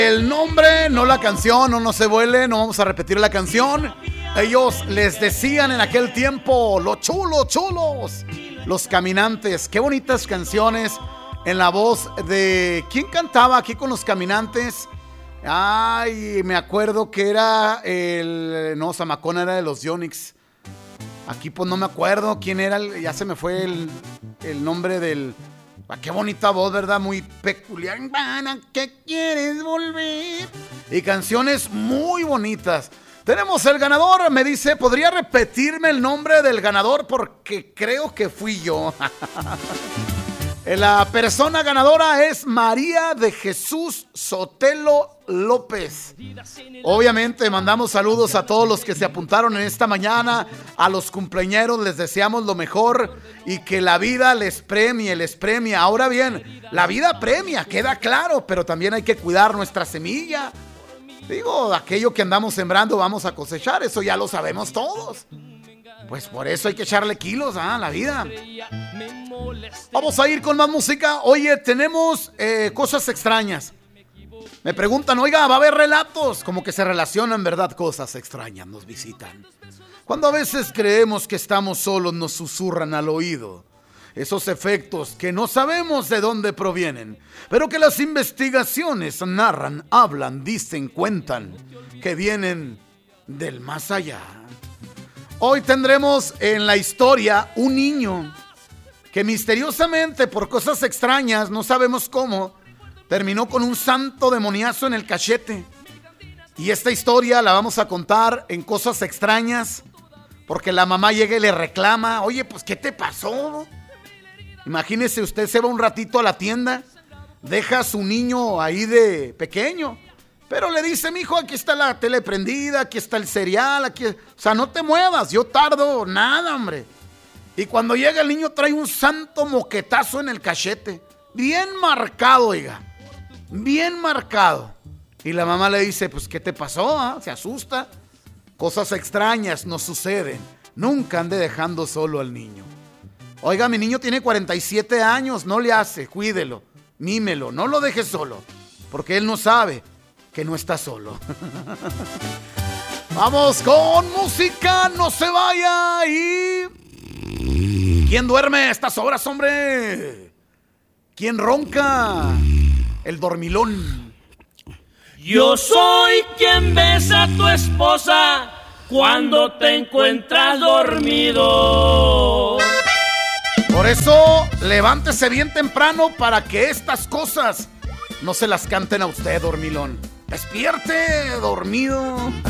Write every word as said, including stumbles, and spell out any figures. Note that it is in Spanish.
El nombre, no la canción, no, no se vuele, no vamos a repetir la canción. Ellos les decían en aquel tiempo, los chulos, chulos, los Caminantes. Qué bonitas canciones en la voz de... ¿Quién cantaba aquí con los Caminantes? Ay, me acuerdo que era el... No, Zamacona era de los Yonix. Aquí pues no me acuerdo quién era, el, ya se me fue el, el nombre del... Ah, qué bonita voz, ¿verdad? Muy peculiar. ¿Para qué quieres volver? Y canciones muy bonitas. Tenemos el ganador, me dice, ¿podría repetirme el nombre del ganador? Porque creo que fui yo. La persona ganadora es María de Jesús Sotelo López. Obviamente mandamos saludos a todos los que se apuntaron en esta mañana, a los cumpleañeros les deseamos lo mejor y que la vida les premie, les premia. Ahora bien, la vida premia, queda claro, pero también hay que cuidar nuestra semilla. Digo, aquello que andamos sembrando vamos a cosechar, eso ya lo sabemos todos. Pues por eso hay que echarle kilos a la vida. Vamos a ir con más música. Oye, tenemos eh, cosas extrañas. Me preguntan, oiga, ¿va a haber relatos? Como que se relacionan, ¿verdad? Cosas extrañas nos visitan. Cuando a veces creemos que estamos solos, nos susurran al oído. Esos efectos que no sabemos de dónde provienen, pero que las investigaciones narran, hablan, dicen, cuentan, que vienen del más allá. Hoy tendremos en la historia un niño que misteriosamente, por cosas extrañas, no sabemos cómo, terminó con un santo demoniazo en el cachete. Y esta historia la vamos a contar en Cosas Extrañas, porque la mamá llega y le reclama, oye, pues, ¿qué te pasó? Imagínese, usted se va un ratito a la tienda, deja a su niño ahí de pequeño, pero le dice, mijo, aquí está la tele prendida, aquí está el cereal, aquí... O sea, no te muevas, yo tardo nada, hombre. Y cuando llega el niño trae un santo moquetazo en el cachete, bien marcado, oiga, bien marcado. Y la mamá le dice, pues, ¿qué te pasó? Ah? Se asusta. Cosas extrañas nos suceden. Nunca ande dejando solo al niño. Oiga, mi niño tiene cuarenta y siete años, no le hace, cuídelo, mímelo, no lo deje solo, porque él no sabe que no está solo. Vamos con música, no se vaya. Y... ¿quién duerme a estas horas, hombre? ¿Quién ronca? El dormilón. Yo soy quien besa a tu esposa cuando te encuentras dormido. Por eso, levántese bien temprano para que estas cosas no se las canten a usted, dormilón. Despierte, dormido.